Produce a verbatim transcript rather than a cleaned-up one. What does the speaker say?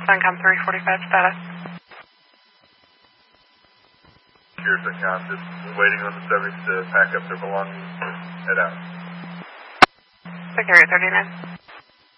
Suncom three forty-five status. Here's the count, just waiting on the subjects to pack up their belongings and head out. Security thirty-nine.